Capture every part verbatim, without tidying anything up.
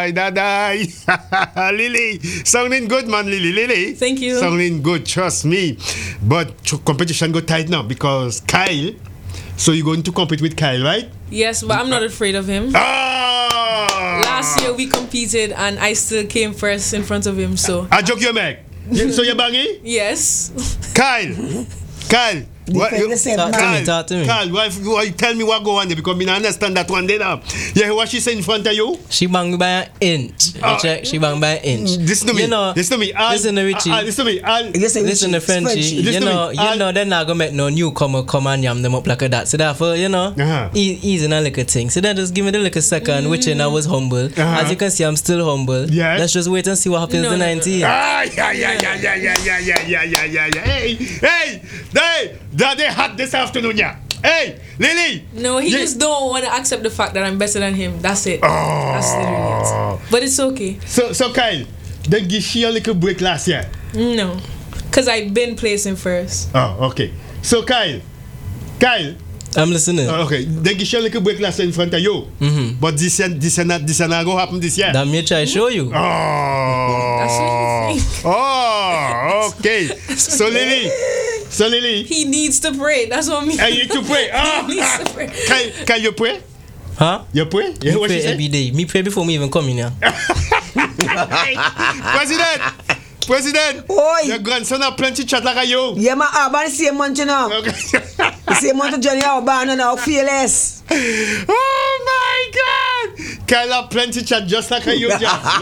daday, daday. Lily, sounding good, man, Lily, Lily. Thank you. Sounding good, trust me. But competition go tight now because Kyle. So you're going to compete with Kyle, right? Yes, but I'm not afraid of him. Ah! Last year we competed and I still came first in front of him. So I joke you make. You, so you're bangy? yes. Kyle, Kyle. What, you, Talk Carl, to me, talk to me. Carl, why, why, tell me what go on there because me not understand that one day now. Yeah, what she say in front of you? She bang me by an inch. You Uh, check? She bang by an inch. Listen to me. You know, listen to me. Al, listen to Richie. Al, listen to me. Al, Listen, listen to Frenchie. Listen You to know, me. you Al- know, they're not gonna make no newcomer come and yam them up like that. So therefore, you know, Uh-huh. e- easy a little thing. So then just give me the little second, which I was humble. Uh-huh. As you can see, I'm still humble. Yeah. Let's just wait and see what happens No, the no, no. nineteenth. Ah, yeah, yeah, yeah, yeah, yeah, yeah, yeah, yeah, yeah, yeah, yeah. Hey, hey, they, they, they hot this afternoon, yeah. Hey, Lily. No, he Yeah. just don't want to accept the fact that I'm better than him. That's it. Oh. That's literally it. But it's okay. So, so Kyle, they give she a little break last year. No, because I've been placing first. Oh, okay. So Kyle, Kyle, I'm listening. uh, okay, they give she a little break last year in front of you. Mm-hmm. But this year, this year, not, this year not gonna happen this year. That me try show you. Oh. That's what you think. Oh, okay. So Lily, so Lily, He needs to pray. That's what I mean. I need to pray. He needs Ah, to pray. can, can you pray? Huh? You pray? You hear Me what she pray said? every day. Me pray before me even come in here. President, President, Oi. your grandson have plenty chat like you. Yeah, my Alban same month, you know. Okay. The same month to Johnny Alban and now fearless. Oh my God! Kyle have plenty chat just like you, just.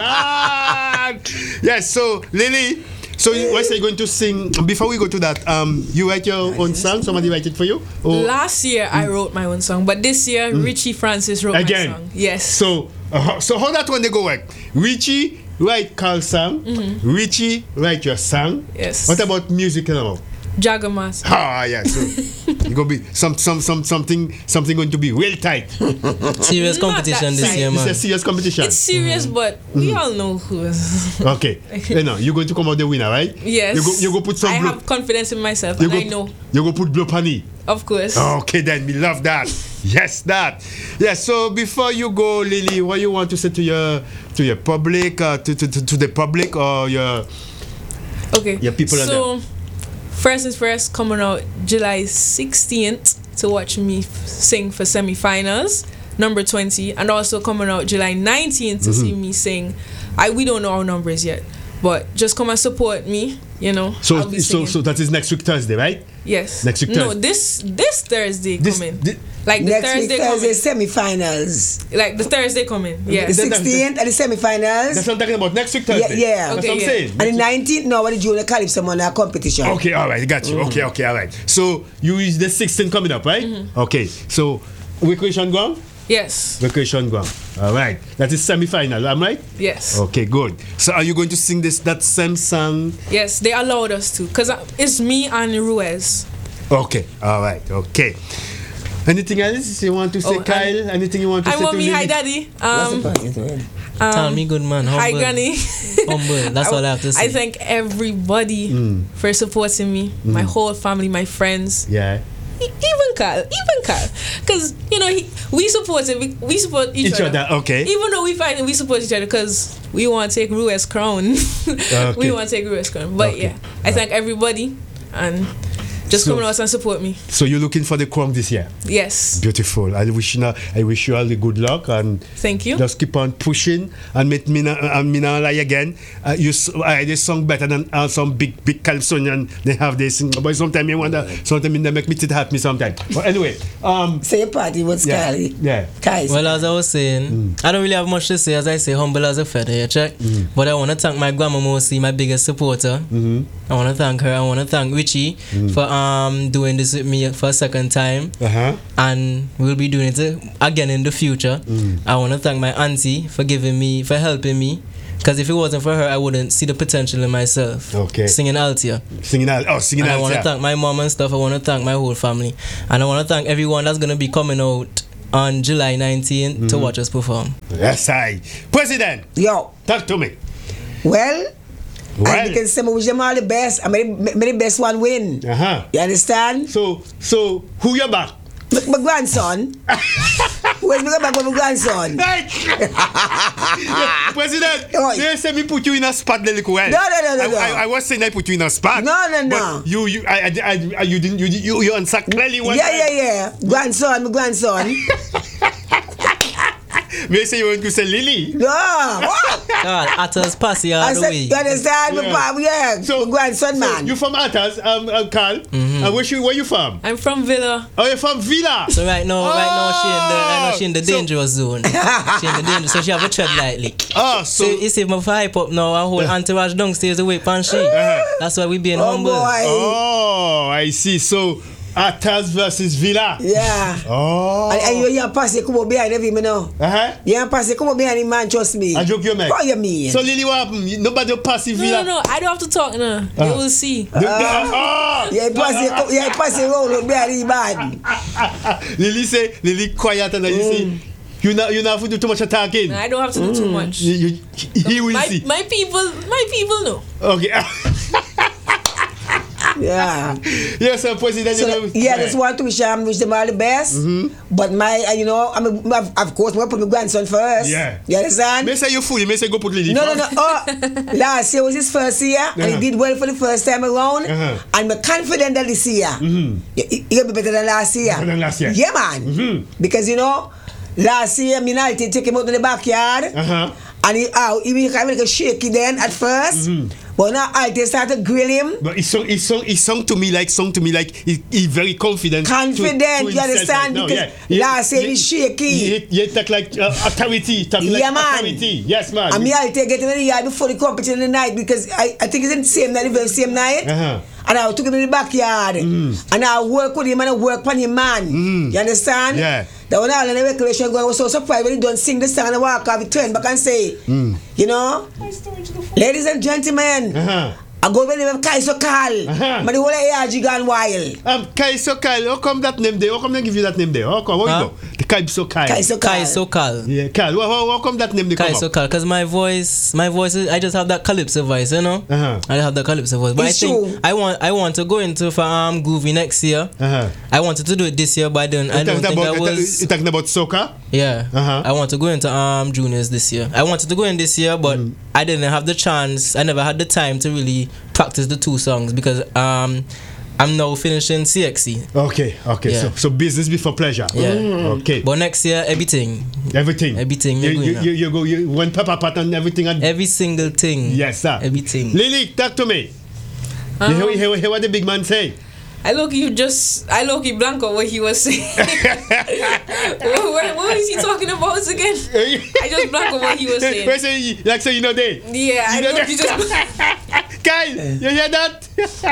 Lord. Yes. So Lily, so you- what are you going to sing? Before we go to that, um, you write your own song. Somebody write it for you. Or Last year I wrote my own song, but this year Richie Francis wrote again? my song. Yes. So, uh, so how that one they go work? Richie write Carl song. Richie write your song. Yes. What about music now? Jagamas. Ah, yeah. So you gonna be some, some, some, something, something going to be real tight. Serious Not competition that this side. year, It's a man. serious competition. It's serious, but we all know who is. Okay. You know, you're going to come out the winner, right? Yes. You go, you go put some I blow. have confidence in myself, You and go, I know, You go put blow pani. of course. Okay, then we love that. Yes, that. Yes. So before you go, Lily, what you want to say to your to your public, uh, to, to, to to the public, or your Okay. Yeah, people are So, first is first, coming out July sixteenth to watch me f- sing for semifinals, number twenty, and also coming out July nineteenth to see me sing. I we don't know our numbers yet, but just come and support me. You know. so I'll be so singing. so that is next week Thursday, right? yes. next week No, Thursday. this this Thursday This- coming. thi- like the Next Thursday week, Thursday, coming. semi-finals. Like the Thursday coming. Yeah. The Is that- sixteenth and the semi-finals. That's what I'm talking about. Next week Thursday. yeah. That's Okay, what I'm yeah. saying. And the nineteenth, no, what the junior Calypso Monday competition. Okay, all right, got you. Okay, okay, all right. So you is the sixteenth coming up, right? Okay. So vacation ground, Yes. vacation ground. All right. That is semi-final. Am I right? Yes. Okay, good. So are you going to sing this that same song? Yes. They allowed us to, cause I- it's me and Ruiz. Okay. All right. Okay. Anything else you want to say, Oh, Kyle? Anything you want to Hi, say to mommy. Lily? Hi, daddy. Um, Tell me, good man. Humble. hi, granny. Humble. That's all I have to say. I thank everybody for supporting me. My whole family, my friends, Yeah. e- even Carl, even Carl, because you know he, we support it. We, we support each, Each other, okay. Even though we fight, we support each other because we want to take Ruiz crown. Okay. We want to take Ruiz crown. But Okay. yeah, I thank everybody and just So- come out and support me. So you're looking for the crown this year? Yes, Beautiful. I wish you, I wish you all the good luck and thank you. just keep on pushing and make me not, and me not lie again. Uh, you s- uh, they song better than uh, some big big Calypsonian they have this. But sometimes you wonder, sometimes they make me it hurt me sometimes. But anyway, um, Say your party with yeah, Scully. yeah. Guys. Well, as I was saying, I don't really have much to say. As I say, humble as a feather, you check. But I want to thank my grandma Mosi, my biggest supporter. I want to thank her. I want to thank Richie for um doing this with me for a second time. Uh huh. And we'll be doing it again in the future. I want to thank my auntie for giving me, for helping me. Because if it wasn't for her, I wouldn't see the potential in myself. Okay. Singing Altia. Singing out. Oh, singing And I out. want to Yeah. thank my mom and stuff. I want to thank my whole family. And I want to thank everyone that's going to be coming out on July nineteenth to watch us perform. Yes, I. President, Yo. talk to me. Well, Well. I can say I wish them all the best. I made the best one win. Uh huh. You understand? So, so who you back? My, my grandson. Where's my back with my grandson? Hey! Yeah, Oi. They say me put you in a spot, Lily Coel. No, no, no, no, I, no. I, I was saying I put you in a spot. No, no, no. But you, you, I, I, I, you didn't, you, you, you answer clearly one Yeah, time. yeah, yeah. Grandson, my grandson. Me say you want to say Lily. No. What? God, Atta's passy all I the said, way. you understand? Yeah. My pop, yeah. So, my grandson, so man. you from Atas, um, um Carl. Mm-hmm. And where you, where you from? I'm from Villa. Oh, you're from Villa. So right now, right now she in the right now she in the So- dangerous zone. She in the danger, so she have to tread lightly. Oh, So so you see, my hype up now, a whole entourage downstairs away pan she. Uh-huh. That's why we being Oh, humble. boy. oh, I see. So Atas versus Villa. Yeah. Oh. And, and you you pass it, come up behind him, you know. Uh-huh. You pass it, come up behind him, man, trust me. I joke you, man. What you mean? So Lily, what happened? You- Nobody pass the No, Villa. no, no. I don't have to talk now. You Uh-huh. will see. The- the- oh. yeah, pass it, come- yeah, pass it round up behind him, man. Lily say, Lily quiet and then you say, you not you not have to do too much attacking. I don't have to do too much. You, you, he will My, see. my people, my people know. Okay. Yeah. Yes, sir, President. So, you know, yeah, just want to wish um, wish them all the best. But my, uh, you know, I mean, of of course, I put my grandson first. Yeah. You understand? May say you fool. May say go put Lily. No, no, first. no. Oh, last year was his first year, and Uh-huh. he did well for the first time around. Uh-huh. And I'm confident that this year, he, he'll be better than last year. Better than last year. Yeah, man. Because, you know, last year, me and Alti take him out in the backyard. Uh-huh. And he, uh, he was kind of like shaky then at 1st But now Alti started to grill him. But he sung, he sung, he sung to me like, sung to me like, he, he very confident. to- Confident, to you himself understand? right now, Because yeah. last year he shaky. He, he, he talk like uh, authority. Talk like Yeah, man. authority. Yes, man. And me I'll take it in the yard before the competition in the night because I, I think it's in the same night, the very same night. Uh-huh. And I took him in the backyard. And I work with him and I work on him, man. You understand? Yeah. That when I was in the recreation going, I was so surprised when he don't sing the song and I walk off, he turn back and say, you know, ladies and gentlemen, Uh-huh. I go with him Kaiso Kal. Uh-huh. But the whole A R G gone wild. Um, Kaiso Kyle, how come that name there? How come they give you that name there? How come? How Huh? you go? The Kaiso Kyle. Kaiso Kal. Kai so Kal. Yeah, Kyle. How, how, how come that name they come Kai up? so Kal. Cause my voice, my voice, is, I just have that calypso voice, you know. Uh-huh. I have the calypso voice, but It's I think true. I want, I want to go into for um Groovy next year. Uh-huh. I wanted to do it this year, but I don't. I You don't talking think I about, was. you talking about soccer? Yeah, Uh-huh. I want to go into um juniors this year. I wanted to go in this year, but I didn't have the chance. I never had the time to really practice the two songs because um I'm now finishing C X C. Okay, okay. Yeah. So, so business before pleasure. Yeah. Okay. But next year, everything, Everything. Everything You, you're you, going you, you go. You when Papa Pat and everything. And, every single thing. yes, sir. Everything. Lily, talk to me. Um, you hear, hear, hear what the big man say? I look you just I look you blank on what he was saying. what, what, what was he talking about again? I just blank on what he was saying. Where say you- like say you know they. Yeah, I You know look they- you just Kyle, you hear that?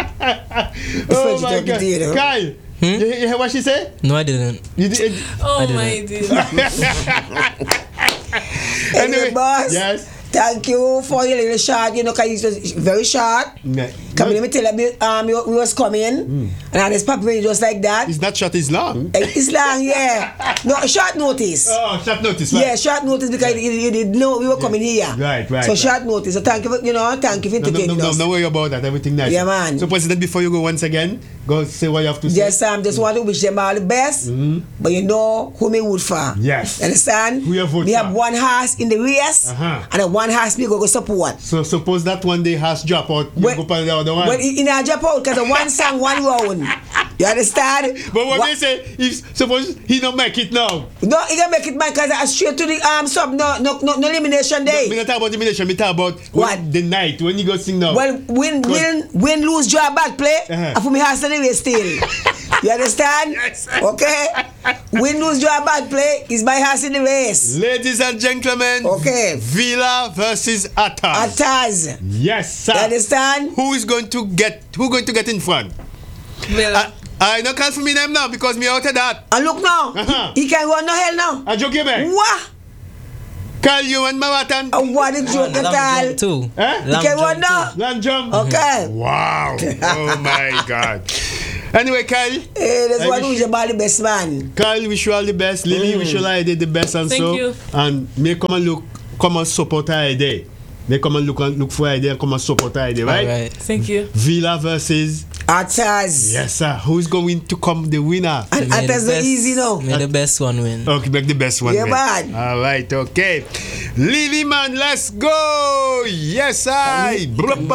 oh French my talking God, to you, though. Kyle, Hmm? you, you hear what she say? No, I didn't. You did, Oh I my didn't. dear. Anyway, boss. Yes. Thank you for your little shot, you know, because it was very short. No, Come no, let me tell you, um, we, we was coming, and I had this paper just like that. it's not short, it's long. Eh, It's long, yeah. No, short notice. Oh, short notice, right? Yeah, short notice because you, you didn't know we were coming here. Right, right, So right. short notice. So thank you for, you know, thank you for No, no, no, entertaining no, us. no worry about that. Everything nice. Yeah, man. So, President, before you go once again, go say what you have to say. Yes, Sam, just want to wish them all the best. But you know who me would for. Yes. Understand? Who you vote we for? have one horse in the race, Uh-huh. and a one horse we go go support. So, suppose that one day has drop out, you When- go for the other one. Well, in our drop out because one song, one round. You understand? but what Wha- they say, if suppose he don't make it now. No, he can make it, man, because I straight to the um sub. No, no, no, no elimination Me day. not talk about elimination, me talk about What? when, the night when you go sing now. Well, win, Good. win, win, lose, draw, bad play. Uh-huh. I for me horse anyway still. You understand? Yes. Okay. Win, lose, draw, bad play is my horse in the race. Ladies and gentlemen, Okay. Villa versus Atas. Ataz. Yes, sir. You understand? Who is going to get who going to get in front? Villa. I, I not call for me name now because me out of that. And look now, Uh-huh. he can run no hell now. I joke you back. What? Call you and Mawatan. Oh, what a joke at Lamb all. jump too. Eh? He Lamb can jump run too. now. Land jump. Okay. Wow. Oh my God. Anyway, Kyle. Hey, that's I what wish- we should about the best man. Kyle, wish you all the best. Lily, wish you all the the best and Thank so. you. And may come and look, come and support her day. May come and look and look for her day and come and support her day, right? All right. Thank you. Villa versus Otters. Yes, sir. Who's going to come the winner? And May the Otters are best- easy now. May the best one win. Okay, make the best one. Yeah, win. man. All right, okay. Lily man, let's go. Yes, I.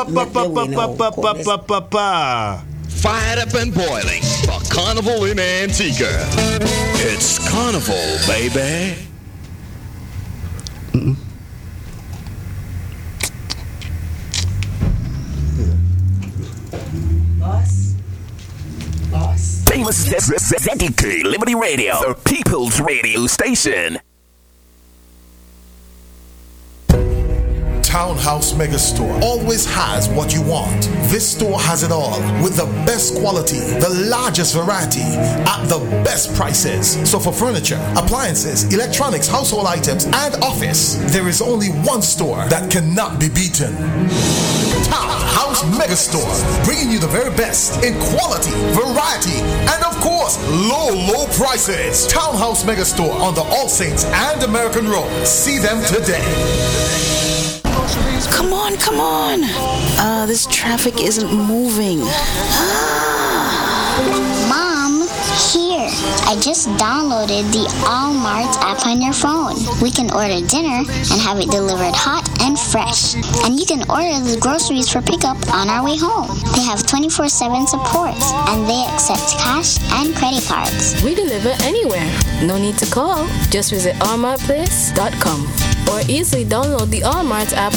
Fired up and boiling for Carnival in Antigua. It's Carnival, baby. Mm-mm. Boss. Boss. Famous Z K Liberty Radio, the people's radio station. Townhouse Megastore always has what you want. This store has it all with the best quality, the largest variety at the best prices. So for furniture, appliances, electronics, household items, and office, there is only one store that cannot be beaten. Townhouse Megastore, bringing you the very best in quality, variety, and of course, low, low prices. Townhouse Megastore on the All Saints and American Road. See them today. Come on, come on. Uh, this traffic isn't moving. Mom, here. I just downloaded the Allmart app on your phone. We can order dinner and have it delivered hot and fresh. And you can order the groceries for pickup on our way home. They have twenty-four seven support and they accept cash and credit cards. We deliver anywhere. No need to call. Just visit allmart place dot com or easily download the Allmart app